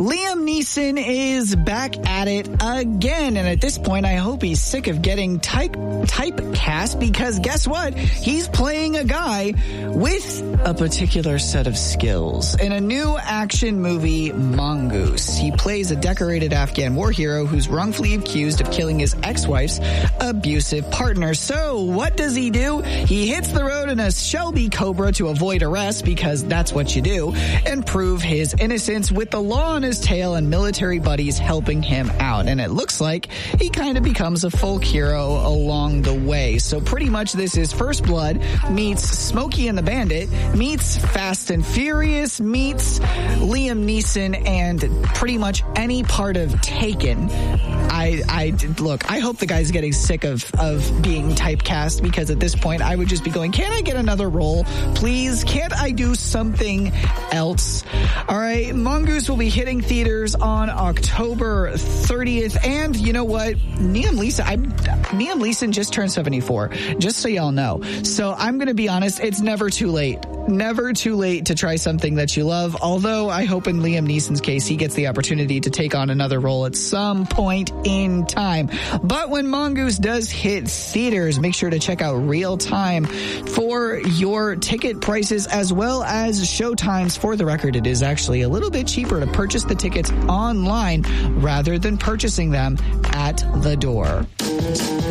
Liam Neeson is back at it again, and at this point, I hope he's sick of getting typecast, because guess what? He's playing a guy with a particular set of skills. In a new action movie, Mongoose, he plays a decorated Afghan war hero who's wrongfully accused of killing his ex-wife's abusive partner. So what does he do? He hits the road in a Shelby Cobra to avoid arrest, because that's what you do, and prove his innocence with the law on his tail and military buddies helping him out. And it looks like he kind of becomes a folk hero along the way. So pretty much this is First Blood meets Smokey and the Bandit meets Fast and Furious meets Liam Neeson and pretty much any part of Taken. I hope the guy's getting sick of being typecast, because at this point I would just be going, can't I get another role? Please, can't I do something else? All right, Mongoose will be hitting theaters on October 30th. And you know what? Liam Neeson just turned 74, just so y'all know. So I'm going to be honest, it's never too late. Never too late to try something that you love. Although I hope in Liam Neeson's case, he gets the opportunity to take on another role at some point in time. But when Mongoose does hit theaters, make sure to check out Real Time for your ticket prices as well as show times. For the record, it is actually a little bit cheaper to purchase the tickets online rather than purchasing them at the door.